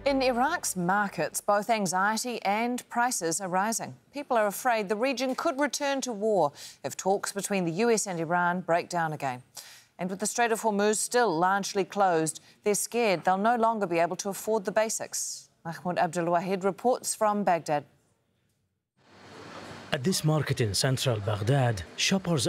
In Iraq's markets, both anxiety and prices are rising. People are afraid the region could return to war if talks between the US and Iran break down again. And with the Strait of Hormuz still largely closed, they're scared they'll no longer be able to afford the basics. Mahmoud Abdulwahid reports from Baghdad. At this market in central Baghdad, shoppers